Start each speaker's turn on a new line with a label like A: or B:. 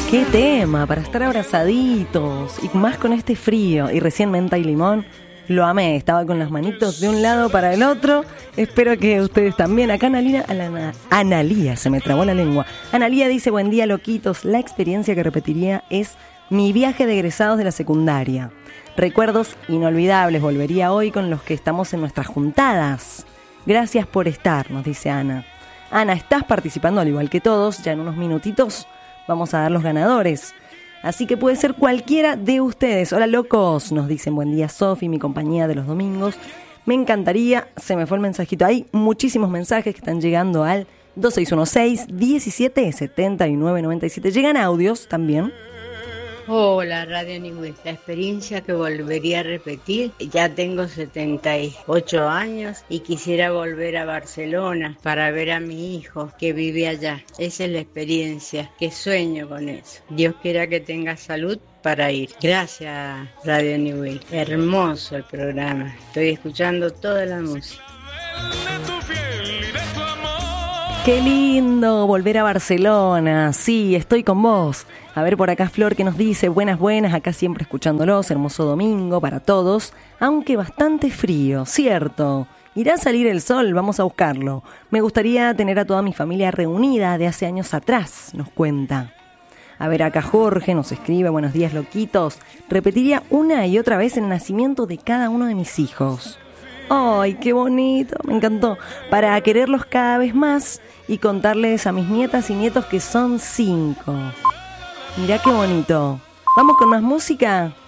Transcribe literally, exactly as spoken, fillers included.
A: Qué tema para estar abrazaditos y más con este frío. Y recién menta y limón, lo amé. Estaba con las manitos de un lado para el otro. Espero que ustedes también. Acá Analia, Alana, Analía, se me trabó la lengua. Analía dice: buen día, loquitos. La experiencia que repetiría es mi viaje de egresados de la secundaria. Recuerdos inolvidables. Volvería hoy con los que estamos en nuestras juntadas. Gracias por estar, nos dice Ana. Ana, estás participando al igual que todos. Ya en unos minutitos vamos a dar los ganadores. Así que puede ser cualquiera de ustedes. Hola, locos, nos dicen. Buen día, Sofi, mi compañía de los domingos. Me encantaría, se me fue el mensajito. Hay muchísimos mensajes que están llegando al dos seis uno seis, diecisiete, setenta y nueve, noventa y siete. Llegan audios también.
B: Hola, Radio Ningüe. La experiencia que volvería a repetir, ya tengo setenta y ocho años y quisiera volver a Barcelona para ver a mi hijo que vive allá. Esa es la experiencia, que sueño con eso. Dios quiera que tenga salud para ir. Gracias, Radio Ningüe. Hermoso el programa. Estoy escuchando toda la música.
A: Qué lindo volver a Barcelona. Sí, estoy con vos. A ver por acá Flor que nos dice: buenas, buenas, acá siempre escuchándolos, hermoso domingo para todos, aunque bastante frío, cierto. Irá a salir el sol, vamos a buscarlo. Me gustaría tener a toda mi familia reunida de hace años atrás, nos cuenta. A ver acá Jorge nos escribe: buenos días, loquitos. Repetiría una y otra vez el nacimiento de cada uno de mis hijos. ¡Ay, qué bonito! Me encantó. Para quererlos cada vez más y contarles a mis nietas y nietos que son cinco. Mirá qué bonito. ¿Vamos con más música?